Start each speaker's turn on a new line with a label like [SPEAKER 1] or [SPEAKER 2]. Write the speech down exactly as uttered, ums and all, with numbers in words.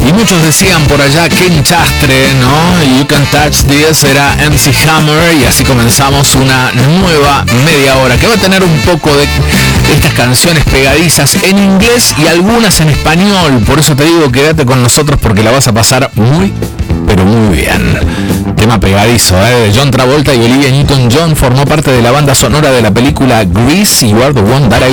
[SPEAKER 1] Y muchos decían por allá, qué enchastre, ¿no? You Can Touch This era M C Hammer, y así comenzamos una nueva media hora que va a tener un poco de estas canciones pegadizas en inglés y algunas en español. Por eso te digo, quédate con nosotros porque la vas a pasar muy, pero muy bien. Tema pegadizo, ¿eh? De John Travolta y Olivia Newton-John, formó parte de la banda sonora de la película Grease, You Are the One That I